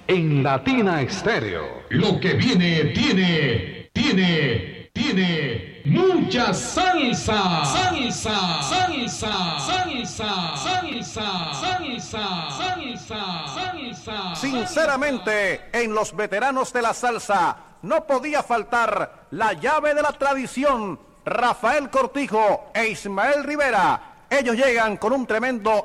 en Latina Estéreo. Lo que viene tiene mucha salsa. Salsa, salsa, salsa, salsa, salsa, salsa, salsa. Sinceramente, en los veteranos de la salsa no podía faltar la llave de la tradición, Rafael Cortijo e Ismael Rivera. Ellos llegan con un tremendo